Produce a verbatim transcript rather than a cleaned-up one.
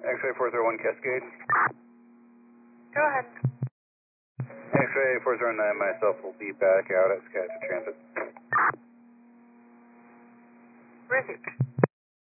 X-ray four zero one Cascade. Go ahead. X-ray four zero nine, myself will be back out at Skagit Transit. Where is he?